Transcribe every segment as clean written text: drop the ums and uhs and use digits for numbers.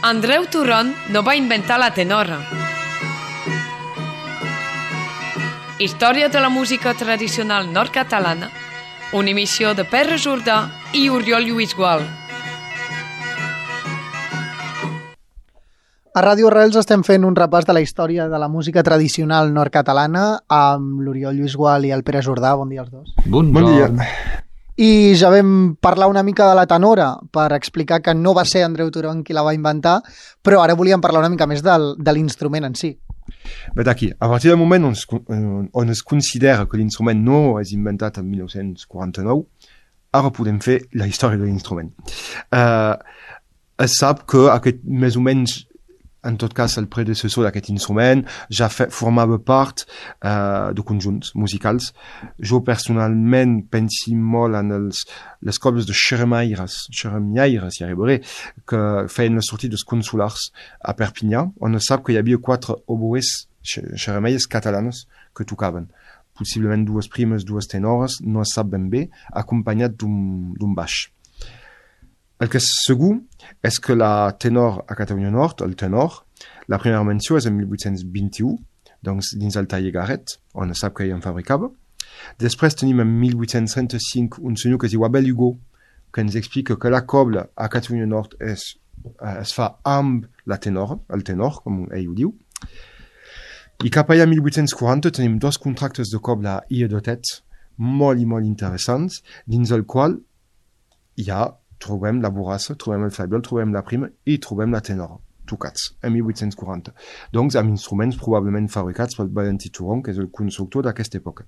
Andreu Turon no va inventar la tenora. Història de la música tradicional nord-catalana, una emissió de Pere Jordà i Oriol Lluís Gual. A Ràdio Arrels estem fent un repàs de la història de la música tradicional nord-catalana amb l'Oriol Lluís Gual i el Pere Jordà. Bon dia als dos. Bon dia. I ja vam parlar una mica de la tenora per explicar que no va ser Andreu Turon qui la va inventar, però ara volíem parlar una mica més de l'instrument en si. Aquí, a partir del moment on es considera que l'instrument no és inventat en 1949, ara podem fer la història de l'instrument. Es sap que aquest, més o menys, en tot cas, el predecessor d'aquest instrument ja formava part de conjunts musicals. Jo personalment penso molt en les cobles de xeremaires, hi arribaré, que feien les sortides consulars a Perpinyà, on es sap que hi havia 4 oboès xeremaires catalanes que tocaven. Possiblement 2 primes, 2 tenores, no es sap ben bé, acompanyat d'un baix. El que és segur és que la tenor a Catalunya Nord, el tenor, la primera menció és en 1821, doncs dins el taller Garret, on es sap que ell en fabricava. Després tenim en 1835 un senyor que es diu Abel Hugo, que ens explica que la cobla a Catalunya Nord es fa amb la tenor, el tenor, com ell ho diu. I cap allà a 1840 tenim 2 contractes de cobla a Iedotet molt i molt interessants, dins el qual trobem la borrassa, trobem el flabiol, trobem la prima i trobem la tenora, tocats, en 1840. Doncs amb instruments probablement fabricats pel Valentí Turon, que és el constructor d'aquesta època.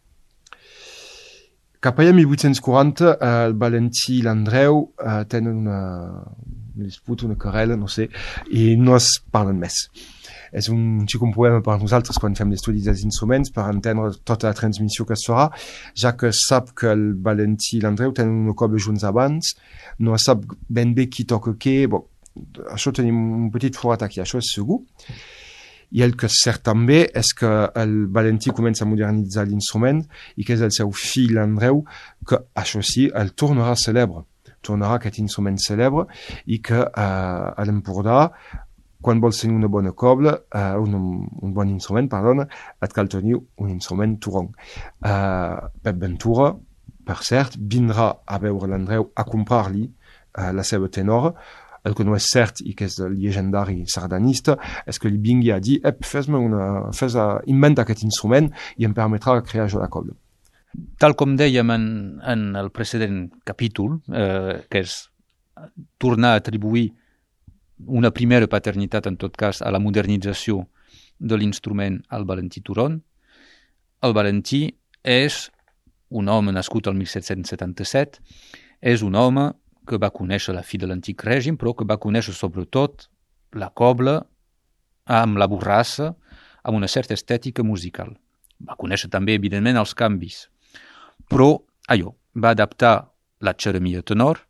Cap allà 1840, el Valentí i l'Andreu tenen una disputa, una querella, no sé, i no es parlen més. És un problema per nosaltres quan fem l'estudi dels instruments per entendre tota la transmissió que es farà, ja que sap que el Valentí i l'Andreu tenen una cobla junts abans, no sap ben bé qui toca què, això tenim un petit forat aquí, això és segur. I el que és cert també és que el Valentí comença a modernitzar l'instrument i que és el seu fill l'Andreu que, això sí, el tornarà cèlebre, tornarà aquest instrument cèlebre i que a l'Empordà, quan vols tenir una bona cobla, un bon instrument, et cal tenir un instrument Turon. Pep Ventura, per cert, vindrà a veure l'Andreu a comprar-li la seva tenora. El que no és cert i que és el llegendari sardanista és que li vingui a dir inventa aquest instrument i em permetrà crear jo la cobla. Tal com dèiem en el precedent capítol, que és tornar a atribuir una primera paternitat, en tot cas, a la modernització de l'instrument al Valentí Turon. El Valentí és un home nascut el 1777, és un home que va conèixer la fi de l'antic règim, però que va conèixer sobretot la cobla amb la borrassa, amb una certa estètica musical. Va conèixer també, evidentment, els canvis, però va adaptar la xeremia tenor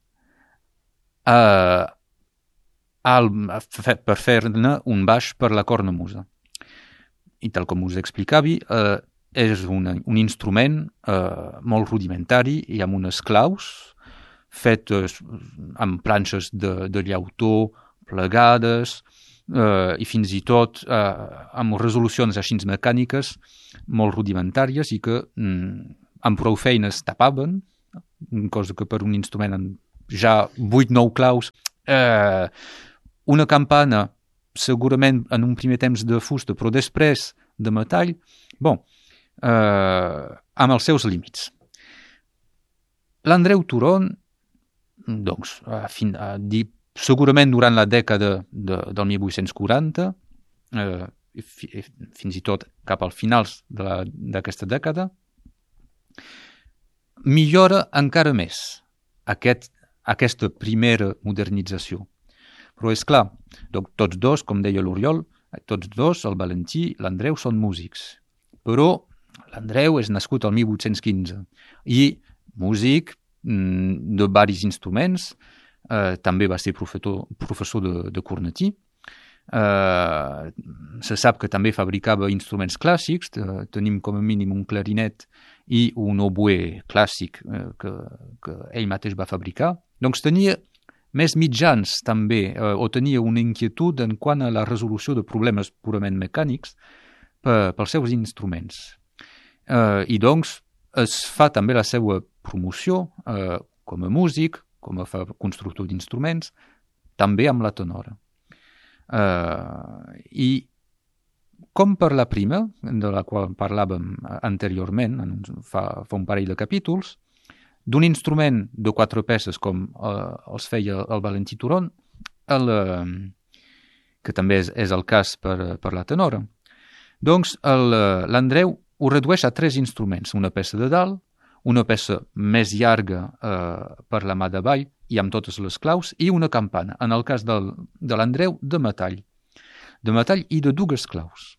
per fer-ne un baix per la cornamusa. I tal com us explicava, és un instrument molt rudimentari i amb unes claus fetes amb planxes de llautó, plegades i fins i tot amb resolucions així mecàniques molt rudimentàries i que amb prou feines tapaven, cosa que per un instrument amb ja 8-9 claus. Una campana, segurament en un primer temps de fusta, però després de metall, amb els seus límits. L'Andreu Turon, doncs, segurament durant la dècada del 1840, fins i tot cap al finals d'aquesta dècada, millora encara més aquesta primera modernització. Però és clar, tots dos, com deia l'Oriol, tots dos, el Valentí i l'Andreu, són músics. Però l'Andreu és nascut el 1815 i músic de varis instruments, també va ser professor de cornetí. Se sap que també fabricava instruments clàssics, tenim com a mínim un clarinet i un oboè clàssic que ell mateix va fabricar. Doncs tenia més mitjans també, o tenia una inquietud en quant a la resolució de problemes purament mecànics pels seus instruments. I doncs es fa també la seva promoció com a músic, com a constructor d'instruments, també amb la tenora. I com per la prima, de la qual parlàvem anteriorment, fa un parell de capítols, d'un instrument de 4 peces com els feia el Valentí Turon, que també és el cas per la tenora. Doncs l'Andreu ho redueix a 3 instruments, una peça de dalt, una peça més llarga per la mà d'avall i amb totes les claus, i una campana, en el cas de l'Andreu, de metall i de 2 claus.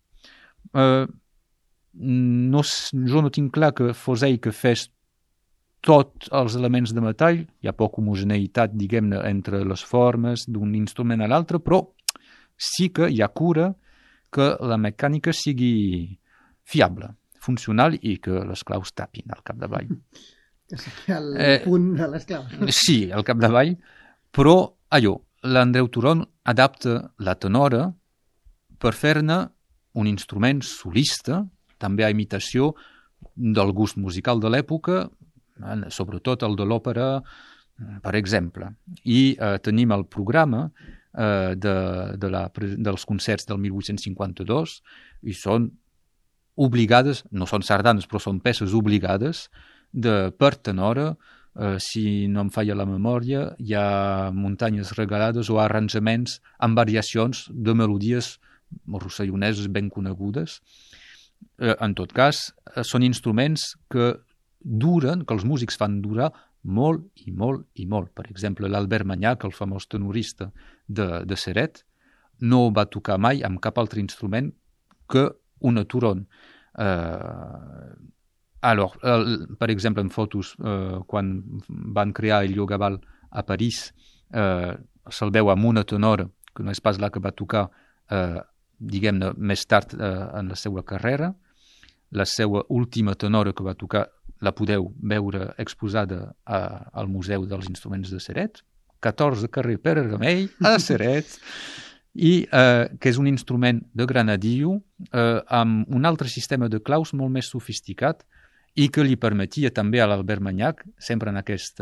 Jo no tinc clar que fos ell que fes tots els elements de metall, hi ha poca homogeneïtat, diguem-ne, entre les formes d'un instrument a l'altre, però sí que hi ha cura que la mecànica sigui fiable, funcional i que les claus tapin al capdavall. El punt de les claus. Sí, al capdavall, però l'Andreu Turon adapta la tenora per fer-ne un instrument solista, també a imitació del gust musical de l'època, sobretot el de l'òpera, per exemple. I tenim el programa dels concerts del 1852 i són obligades, no són sardanes, però són peces obligades per tenora. Si no em falla la memòria, hi ha muntanyes regalades o arranjaments amb variacions de melodies rosselloneses ben conegudes. En tot cas, són instruments que els músics fan durar molt i molt i molt. Per exemple, l'Albert Manyac, el famós tenorista de Ceret, no va tocar mai amb cap altre instrument que una Turon. Per exemple, en fotos, quan van crear el Llogaval a París, se'l veu amb una tenora, que no és pas la que va tocar, diguem-ne, més tard en la seva carrera. La seva última tenora que va tocar la podeu veure exposada al Museu dels Instruments de Ceret, 14 carrer Pere Remei, a Ceret, i que és un instrument de granadillo amb un altre sistema de claus molt més sofisticat i que li permetia també a l'Albert Manyac, sempre en aquest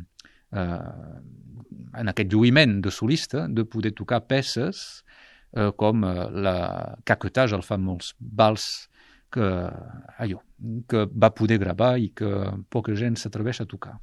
lluïment de solista, de poder tocar peces com la Caquetage, el famós vals que va poder gravar i que poca gent s'atreveix a tocar.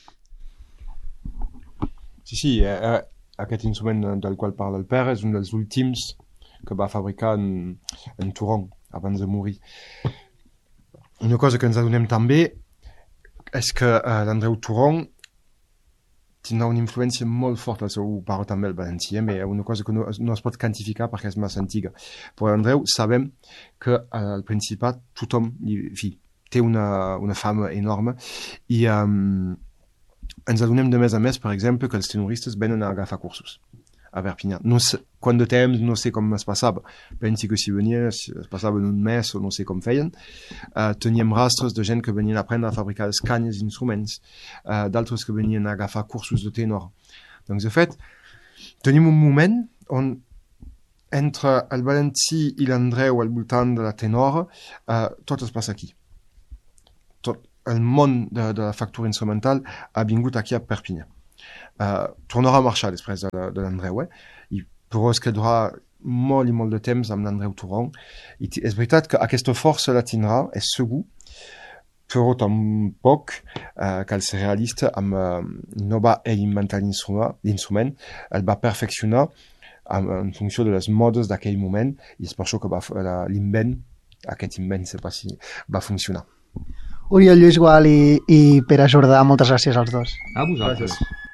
Sí, aquest instrument del qual parla el pare és un dels últims que va fabricar en Turon abans de morir. Una cosa que ens adonem també és que l'Andreu Turon tindrà una influència molt forta al seu pare també, el Valentí, però una cosa que no es pot quantificar perquè és massa antiga. Però l'Andreu sabem que al Principat tothom té una fama enorme i ens adonem de més a més, per exemple, que els tenoristes venen a agafar cursos a Perpinyà. No sé, quant de temps, no sé com es passava. Pensi que si venien, es passaven un mes o no sé com feien. Teníem rastres de gent que venien a aprendre a fabricar les canyes d'instruments, d'altres que venien a agafar cursos de tenor. Doncs, de fet, tenim un moment on entre el Valentí i l'Andreu al voltant de la tenora, tot es passa aquí. Tot el món de la factura instrumental ha vingut aquí a Perpinyà. Tornarà a marxar després de l'Andreu, però es quedarà molt i molt de temps amb l'Andreu Turon. I és veritat que aquesta força la tindrà, és segur, però tampoc cal ser realista, no va ell inventar l'instrument, el va perfeccionar en funció de les modes d'aquell moment, i és per això que aquest invent va funcionar. Oriol Lluís Gual i Pere Jordà, moltes gràcies als dos. A vosaltres.